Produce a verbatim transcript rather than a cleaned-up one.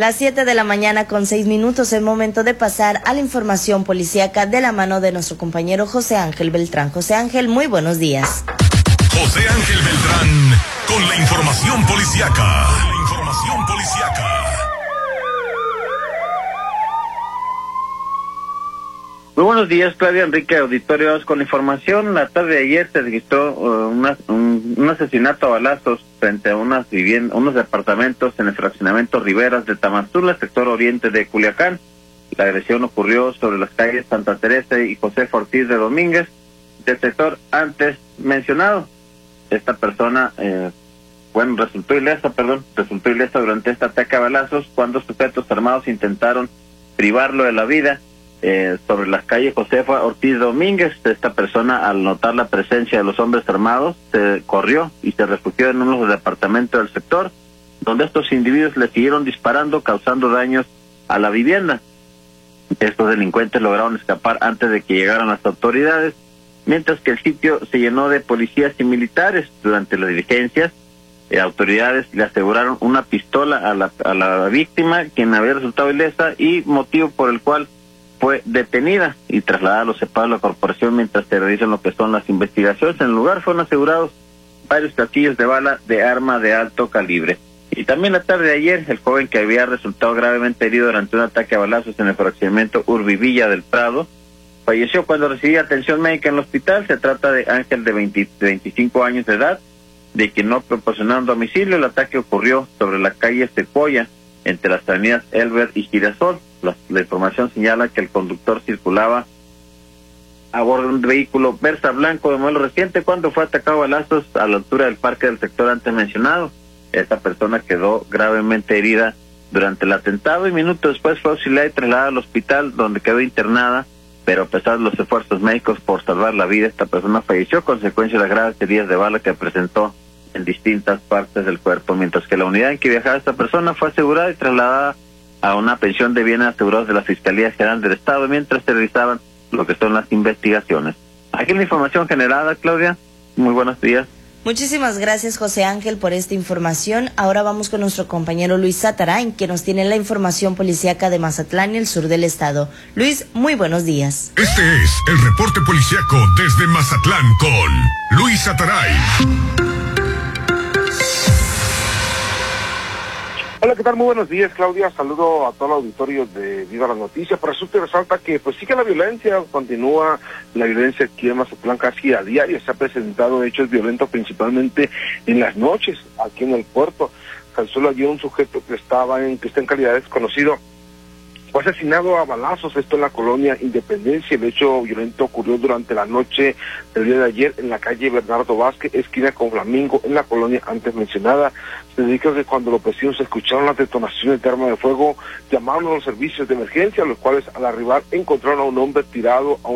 Las siete de la mañana con seis minutos, es momento de pasar a la información policíaca de la mano de nuestro compañero José Ángel Beltrán. José Ángel, muy buenos días. José Ángel Beltrán con la información policíaca. La información policíaca. Muy buenos días, Claudia, Enrique, auditorios. Con información, la tarde de ayer se registró uh, una, un, un asesinato a balazos frente a unas viviendas, unos departamentos en el fraccionamiento Riberas de Tamazula, sector oriente de Culiacán. La agresión ocurrió sobre las calles Santa Teresa y José Ortiz de Domínguez, del sector antes mencionado. Esta persona, eh, bueno, resultó ilesa, perdón, resultó ilesa durante este ataque a balazos cuando sujetos armados intentaron privarlo de la vida. Eh, sobre las calles Josefa Ortiz Domínguez. Esta persona, al notar la presencia de los hombres armados, se corrió y se refugió en uno de los departamentos del sector, donde estos individuos le siguieron disparando, causando daños a la vivienda. Estos delincuentes lograron escapar antes de que llegaran las autoridades, mientras que el sitio se llenó de policías y militares. Durante las diligencias, eh, autoridades le aseguraron una pistola a la, a la víctima, quien había resultado ilesa, y motivo por el cual fue detenida y trasladada a los separos de la corporación mientras se realizan lo que son las investigaciones. En el lugar fueron asegurados varios casquillos de bala de arma de alto calibre. Y también la tarde de ayer, el joven que había resultado gravemente herido durante un ataque a balazos en el fraccionamiento Urbivilla del Prado falleció cuando recibía atención médica en el hospital. Se trata de Ángel, de veinte, veinticinco años de edad, de quien no proporcionaron domicilio. El ataque ocurrió sobre la calle Sequoia, entre las avenidas Elber y Girasol. La, la información señala que el conductor circulaba a bordo de un vehículo Versa blanco de modelo reciente cuando fue atacado a balazos a la altura del parque del sector antes mencionado. Esta persona quedó gravemente herida durante el atentado y minutos después fue auxiliada y trasladada al hospital, donde quedó internada, pero a pesar de los esfuerzos médicos por salvar la vida, esta persona falleció a consecuencia de las graves heridas de bala que presentó en distintas partes del cuerpo, mientras que la unidad en que viajaba esta persona fue asegurada y trasladada a una pensión de bienes asegurados de la Fiscalía General del Estado, mientras se realizaban lo que son las investigaciones. Aquí la información generada, Claudia. Muy buenos días. Muchísimas gracias, José Ángel, por esta información. Ahora vamos con nuestro compañero Luis Satarain, que nos tiene la información policíaca de Mazatlán y el sur del estado. Luis, muy buenos días. Este es el reporte policíaco desde Mazatlán con Luis Satarain. Hola, ¿qué tal? Muy buenos días, Claudia. Saludo a todo el auditorio de Viva las Noticias. Por resulta y resalta que pues sigue la violencia, continúa la violencia aquí en Mazatlán casi a diario. Se ha presentado hechos violentos principalmente en las noches, aquí en el puerto. Tan solo ayer un sujeto que estaba en, que está en calidad de desconocido fue asesinado a balazos, esto en la colonia Independencia. El hecho violento ocurrió durante la noche del día de ayer en la calle Bernardo Vázquez, esquina con Flamingo, en la colonia antes mencionada. Se dedica que cuando los vecinos escucharon las detonaciones de arma de fuego, llamaron a los servicios de emergencia, los cuales al arribar encontraron a un hombre tirado a